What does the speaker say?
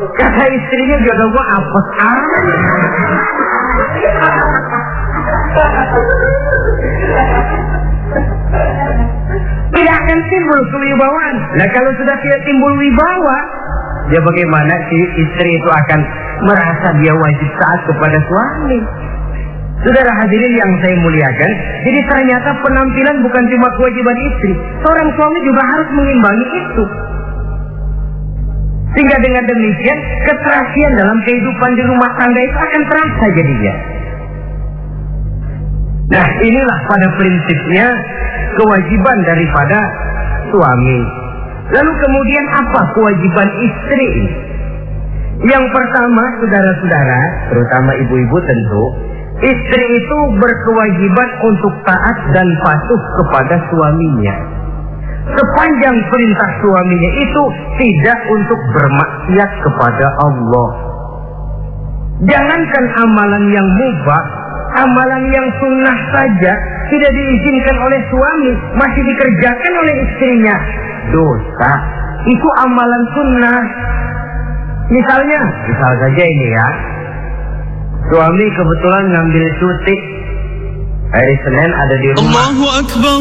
Kata istrinya, jodoh gua apes amat. Tidak akan timbul kewibawaan. Nah kalau sudah tidak timbul wibawa, dia bagaimana si istri itu akan merasa dia wajib taat kepada suami. Saudara hadirin yang saya muliakan, jadi ternyata penampilan bukan cuma kewajiban istri, seorang suami juga harus mengimbangi itu. Sehingga dengan demikian keterasian dalam kehidupan di rumah tangga itu akan terasa jadinya. Nah inilah pada prinsipnya kewajiban daripada suami. Lalu kemudian apa kewajiban istri ini? Yang pertama, saudara-saudara, terutama ibu-ibu tentu, istri itu berkewajiban untuk taat dan patuh kepada suaminya. Sepanjang perintah suaminya itu tidak untuk bermaksiat kepada Allah. Jangankan amalan yang mubah, amalan yang sunnah saja tidak diizinkan oleh suami, masih dikerjakan oleh istrinya, dosa. Itu amalan sunnah. Misal saja ini ya, suami kebetulan ngambil cuti hari Senin ada di rumah. Allahu Akbar.